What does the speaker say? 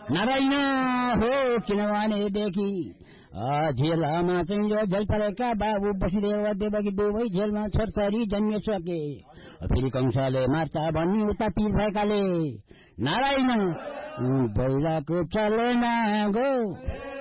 नारायण हो किनभनेदेखि झेलमा चाहिँ यो झेल परेका बाबु वसुदेव देवकी दुवै झेलमा छोरछोरी जन्मिसके फेरि कंसले मार्छ भनी उता पीर भएकाले नारायण बैलाको चलेन गो